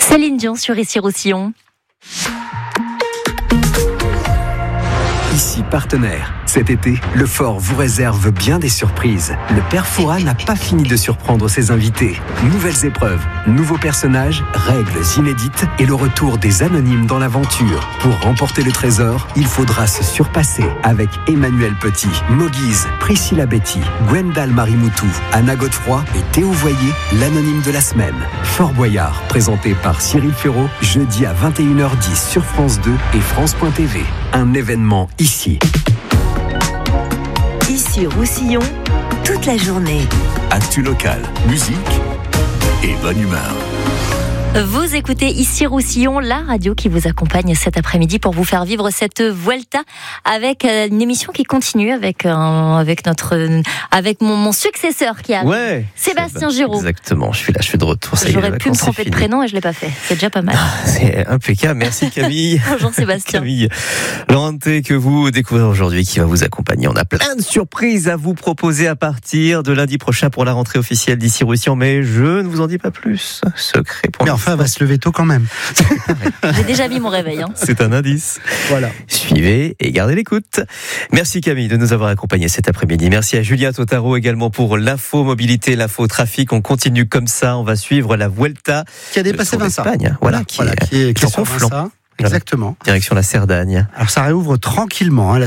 Céline Dion sur Issy-Roussillon. Ici partenaire. Cet été, le Fort vous réserve bien des surprises. Le Père Fouras n'a pas fini de surprendre ses invités. Nouvelles épreuves, nouveaux personnages, règles inédites et le retour des anonymes dans l'aventure. Pour remporter le trésor, il faudra se surpasser avec Emmanuel Petit, Moguise, Priscilla Betty, Gwendal Marimoutou, Anna Godefroy et Théo Voyer, l'anonyme de la semaine. Fort Boyard, présenté par Cyril Ferraud, jeudi à 21h10 sur France 2 et France.tv. Un événement ici. Issy-Roussillon, toute la journée. Actu locale, musique et bonne humeur. Vous écoutez Issy-Roussillon, la radio qui vous accompagne cet après-midi pour vous faire vivre cette Vuelta avec une émission qui continue avec mon successeur qui arrive. Ouais, Sébastien Giraud. Exactement, je suis là, je suis de retour. J'aurais pu me tromper de prénom et je l'ai pas fait. C'est déjà pas mal. C'est impeccable. Merci Camille. Bonjour Sébastien. Camille Laurent que vous découvrez aujourd'hui qui va vous accompagner. On a plein de surprises à vous proposer à partir de lundi prochain pour la rentrée officielle d'Issy-Roussillon, mais je ne vous en dis pas plus. Secret pour enfin, elle va se lever tôt quand même. J'ai déjà mis mon réveil. C'est un indice. Voilà. Suivez et gardez l'écoute. Merci Camille de nous avoir accompagnés cet après-midi. Merci à Julien Totaro également pour l'info mobilité, l'info trafic. On continue comme ça. On va suivre la Vuelta qui a dépassé Vinça. Voilà, qui est en conflant. Exactement. Direction la Cerdagne. Alors ça réouvre tranquillement, la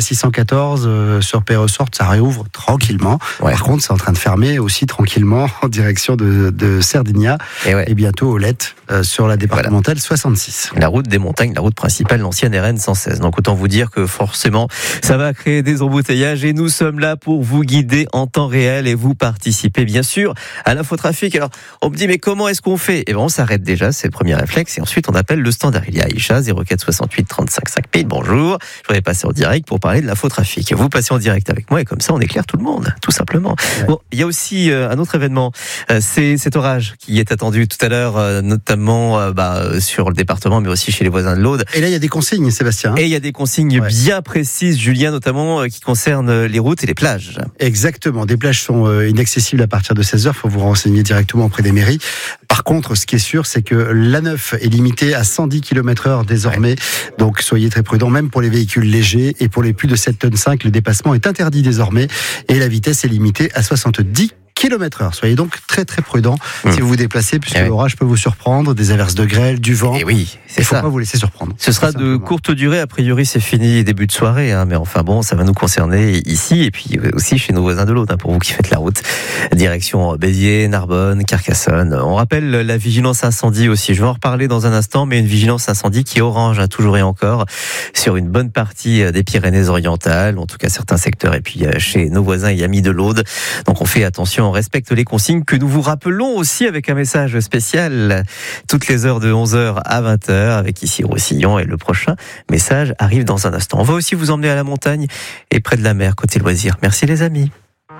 614 sur Paix-Ressorte, ça réouvre tranquillement. Ouais. Par contre, c'est en train de fermer aussi tranquillement en direction de Cerdigna et bientôt Olette sur la départementale 66. La route des montagnes, la route principale, l'ancienne RN 116. Donc autant vous dire que forcément, ça va créer des embouteillages et nous sommes là pour vous guider en temps réel et vous participer bien sûr à l'infotrafic. Alors on me dit mais comment est-ce qu'on fait ? Eh bien on s'arrête déjà, c'est le premier réflexe et ensuite on appelle le standard. Il y a Aïcha 04 68 35 5000. Bonjour, je voudrais passer en direct pour parler de l'infotrafic. Vous passez en direct avec moi et comme ça on éclaire tout le monde, tout simplement. Ouais. Bon, il y a aussi un autre événement, c'est cet orage qui est attendu tout à l'heure, notamment sur le département, mais aussi chez les voisins de l'Aude. Et là il y a des consignes, Sébastien. Et il y a des consignes bien précises, Julien, notamment qui concernent les routes et les plages. Exactement, des plages sont inaccessibles à partir de 16h, il faut vous renseigner directement auprès des mairies. Par contre, ce qui est sûr, c'est que l'A9 est limitée à 110 km/h désormais. Donc soyez très prudents, même pour les véhicules légers et pour les plus de 7,5 tonnes, le dépassement est interdit désormais et la vitesse est limitée à 70 km/h. Soyez donc très très prudents si vous vous déplacez, puisque l'orage peut vous surprendre, des averses de grêle, du vent. Et oui, c'est ça. Il ne faut pas vous laisser surprendre. Ce sera de courte durée, a priori c'est fini début de soirée, mais enfin bon, ça va nous concerner ici et puis aussi chez nos voisins de l'Aude, pour vous qui faites la route. Direction Béziers, Narbonne, Carcassonne. On rappelle la vigilance incendie aussi, je vais en reparler dans un instant, mais une vigilance incendie qui est orange, toujours et encore, sur une bonne partie des Pyrénées-Orientales, en tout cas certains secteurs, et puis chez nos voisins et amis de l'Aude. Donc on fait attention, on respecte les consignes que nous vous rappelons aussi avec un message spécial toutes les heures de 11h à 20h avec Issy-Roussillon et le prochain message arrive dans un instant. On va aussi vous emmener à la montagne et près de la mer côté loisirs. Merci les amis.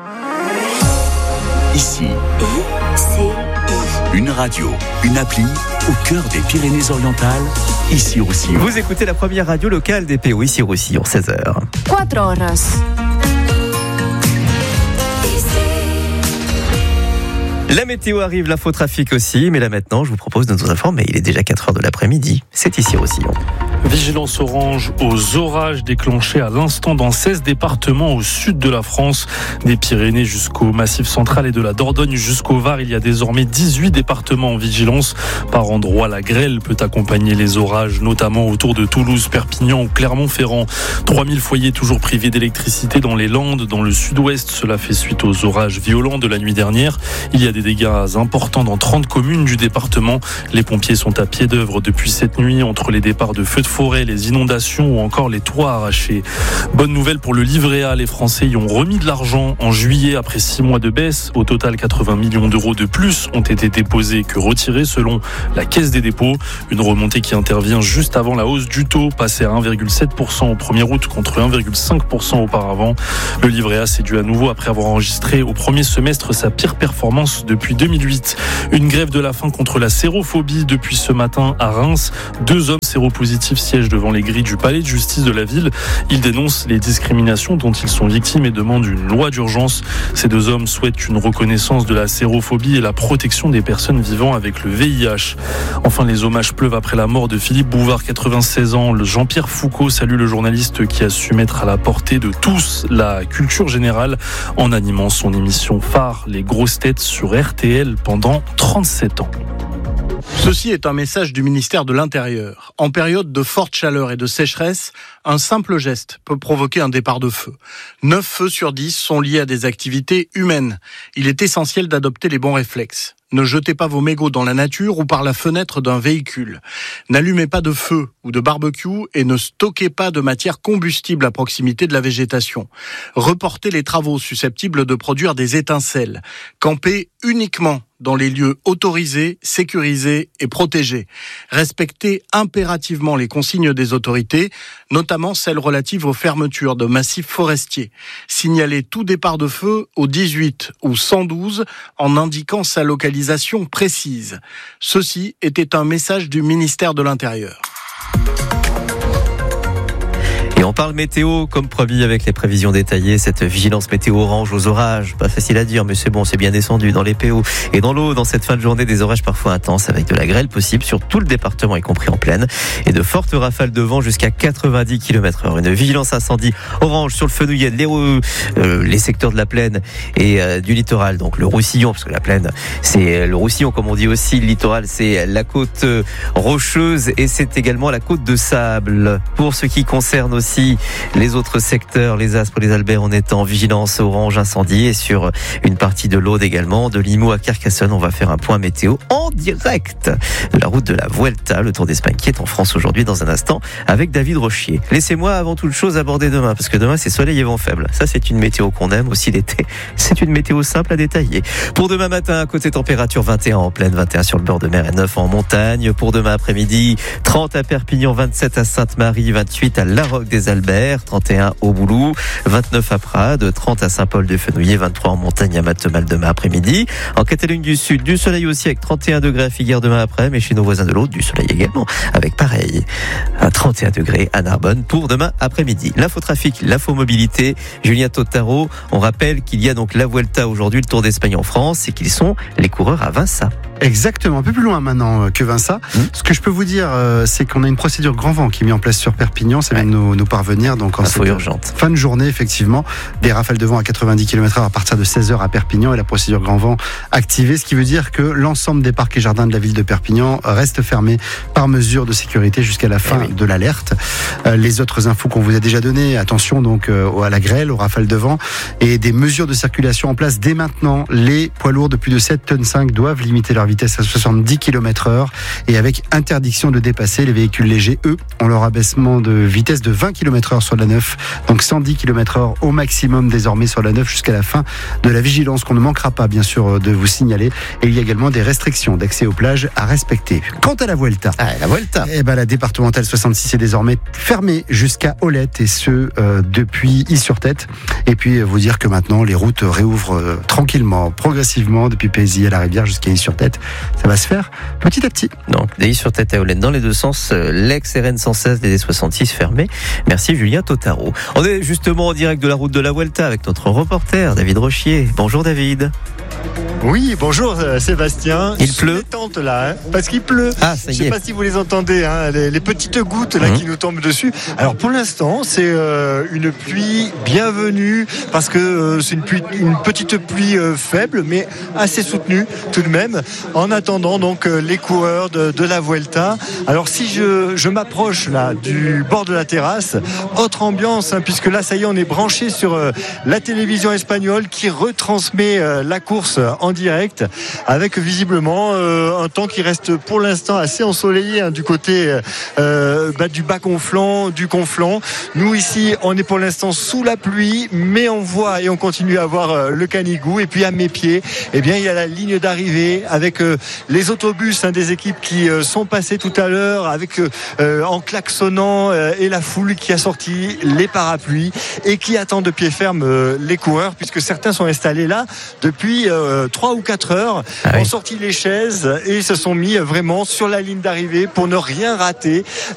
Ici, une radio, une appli au cœur des Pyrénées-Orientales, Issy-Roussillon. Vous écoutez la première radio locale des PO Issy-Roussillon, 16h. 4 horas. La météo arrive, l'infotrafic aussi, mais là maintenant, je vous propose de nous informer. Il est déjà 4h de l'après-midi, c'est Issy-Roussillon. Vigilance orange aux orages déclenchés à l'instant dans 16 départements au sud de la France, des Pyrénées jusqu'au Massif central et de la Dordogne jusqu'au Var. Il y a désormais 18 départements en vigilance. Par endroits, la grêle peut accompagner les orages, notamment autour de Toulouse, Perpignan ou Clermont-Ferrand. 3000 foyers toujours privés d'électricité dans les Landes, dans le sud-ouest. Cela fait suite aux orages violents de la nuit dernière. Il y a des dégâts importants dans 30 communes du département. Les pompiers sont à pied d'œuvre depuis cette nuit entre les départs de feux de forêt, les inondations ou encore les toits arrachés. Bonne nouvelle pour le livret A, les Français y ont remis de l'argent en juillet après 6 mois de baisse. Au total, 80 millions d'euros de plus ont été déposés que retirés selon la Caisse des dépôts. Une remontée qui intervient juste avant la hausse du taux, passé à 1,7% au 1er août contre 1,5% auparavant. Le livret A s'est dû à nouveau après avoir enregistré au premier semestre sa pire performance depuis 2008. Une grève de la faim contre la sérophobie depuis ce matin à Reims. 2 hommes séropositifs siègent devant les grilles du palais de justice de la ville. Ils dénoncent les discriminations dont ils sont victimes et demandent une loi d'urgence. Ces deux hommes souhaitent une reconnaissance de la sérophobie et la protection des personnes vivant avec le VIH. Enfin, les hommages pleuvent après la mort de Philippe Bouvard, 96 ans. Le Jean-Pierre Foucault salue le journaliste qui a su mettre à la portée de tous la culture générale en animant son émission phare, Les Grosses Têtes, sur RTL pendant 37 ans. Ceci est un message du ministère de l'Intérieur. En période de forte chaleur et de sécheresse, un simple geste peut provoquer un départ de feu. 9 feux sur 10 sont liés à des activités humaines. Il est essentiel d'adopter les bons réflexes. Ne jetez pas vos mégots dans la nature ou par la fenêtre d'un véhicule. N'allumez pas de feu ou de barbecue et ne stockez pas de matière combustible à proximité de la végétation. Reportez les travaux susceptibles de produire des étincelles. Campez uniquement dans les lieux autorisés, sécurisés et protégés. Respectez impérativement les consignes des autorités, notamment celles relatives aux fermetures de massifs forestiers. Signalez tout départ de feu au 18 ou 112 en indiquant sa localisation précise. Ceci était un message du ministère de l'Intérieur. Et on parle météo, comme promis, avec les prévisions détaillées. Cette vigilance météo orange aux orages, pas facile à dire, mais c'est bon, c'est bien descendu dans les PO et dans l'eau. Dans cette fin de journée, des orages parfois intenses avec de la grêle possible sur tout le département, y compris en plaine, et de fortes rafales de vent jusqu'à 90 km/h. Une vigilance incendie orange sur le Fenouillet, les secteurs de la plaine et du littoral. Donc le Roussillon, parce que la plaine, c'est le Roussillon, comme on dit aussi. Le littoral, c'est la côte rocheuse et c'est également la côte de sable. Pour ce qui concerne aussi les autres secteurs, les Aspres, les Alberts, on est en vigilance orange incendie et sur une partie de l'Aude également, de Limoux à Carcassonne. On va faire un point météo en direct de la route de la Vuelta, le Tour d'Espagne qui est en France aujourd'hui dans un instant avec David Rochier. Laissez-moi avant toute chose aborder demain, parce que demain c'est soleil et vent faible. Ça c'est une météo qu'on aime aussi l'été. C'est une météo simple à détailler. Pour demain matin, côté température 21 en plaine, 21 sur le bord de mer et 9 en montagne. Pour demain après-midi, 30 à Perpignan, 27 à Sainte-Marie, 28 à La Roque des Alberts, 31 au Boulou, 29 à Prades, 30 à Saint-Paul-de-Fenouillet, 23 en montagne à Matemal demain après-midi. En Catalogne du Sud, du soleil aussi avec 31 degrés à Figueres demain après, mais chez nos voisins de l'autre, du soleil également avec pareil à 31 degrés à Narbonne pour demain après-midi. L'infotrafic, l'infomobilité, Julien Totaro, on rappelle qu'il y a donc la Vuelta aujourd'hui, le Tour d'Espagne en France, et qu'ils sont les coureurs à Vinça. Exactement, un peu plus loin maintenant que Vinça. Ce que je peux vous dire, c'est qu'on a une procédure grand vent qui est mise en place sur Perpignan. Ça vient de nous parvenir. Donc en cette urgente fin de journée, effectivement, des rafales de vent à 90 km/h à partir de 16h à Perpignan et la procédure grand vent activée. Ce qui veut dire que l'ensemble des parcs et jardins de la ville de Perpignan restent fermés par mesure de sécurité jusqu'à la fin de l'alerte. Les autres infos qu'on vous a déjà données, attention donc à la grêle, aux rafales de vent et des mesures de circulation en place dès maintenant. Les poids lourds de plus de 7,5 tonnes doivent limiter leur vitesse à 70 km/h et avec interdiction de dépasser. Les véhicules légers, eux, ont leur abaissement de vitesse de 20 km/h sur la 9, donc 110 km/h au maximum désormais sur la 9 jusqu'à la fin de la vigilance qu'on ne manquera pas bien sûr de vous signaler. Et il y a également des restrictions d'accès aux plages à respecter. Quant à la Vuelta, la départementale 66 est désormais fermée jusqu'à Olette et ce depuis Is-sur-Tête. Et puis vous dire que maintenant les routes réouvrent tranquillement, progressivement depuis Pézy à la Rivière jusqu'à Is-sur-Tête. Ça va se faire petit à petit. Donc, d'Is-sur-Tête à Olette dans les deux sens, l'ex-RN 116 des D66 fermé. Merci Julien Totaro. On est justement en direct de la route de la Vuelta avec notre reporter David Rochier. Bonjour David. Oui, bonjour Sébastien. Il pleut tente là, parce qu'il pleut. Ah, ça y est. Je sais pas si vous les entendez, les petites gouttes là qui nous tombent dessus. Alors pour l'instant, c'est une pluie bienvenue parce que c'est une petite pluie faible, mais assez soutenue tout de même. En attendant donc les coureurs de la Vuelta. Alors si je m'approche là du bord de la terrasse, autre ambiance, puisque là ça y est, on est branché sur la télévision espagnole qui retransmet la course en direct, avec visiblement un temps qui reste pour l'instant assez ensoleillé du côté du bas Conflans, du Conflans. Nous ici, on est pour l'instant sous la pluie, mais on voit et on continue à voir le Canigou. Et puis à mes pieds, il y a la ligne d'arrivée avec les autobus des équipes qui sont passés tout à l'heure, avec en klaxonnant et la foule qui a sorti les parapluies et qui attend de pied ferme les coureurs, puisque certains sont installés là depuis 3 ou 4 heures, ont sorti les chaises et se sont mis vraiment sur la ligne d'arrivée pour ne rien rater